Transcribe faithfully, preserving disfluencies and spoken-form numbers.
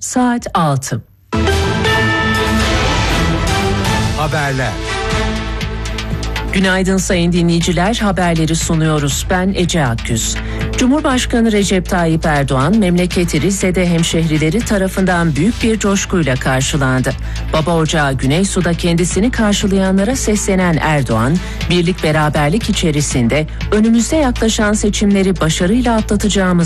saat altı. Haberler. Günaydın sayın dinleyiciler, haberleri sunuyoruz. Ben Ece Akgüz. Cumhurbaşkanı Recep Tayyip Erdoğan, memleketi Rize'de hemşehrileri tarafından büyük bir coşkuyla karşılandı. Baba Ocağı Güneysu'da kendisini karşılayanlara seslenen Erdoğan, birlik beraberlik içerisinde önümüzde yaklaşan seçimleri başarıyla atlatacağımız